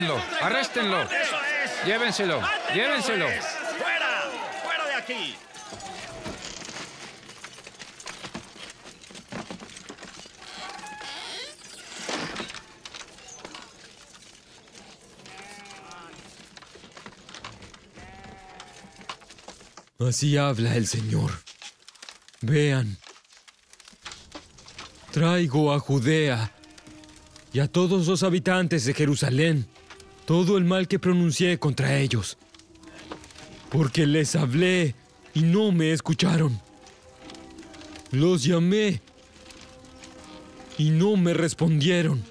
¡Arréstenlo! ¡Eso es! ¡Llévenselo! ¡Llévenselo! ¡Fuera! ¡Fuera de aquí! Así habla el Señor. Vean. Traigo a Judea y a todos los habitantes de Jerusalén todo el mal que pronuncié contra ellos, porque les hablé y no me escucharon. Los llamé y no me respondieron.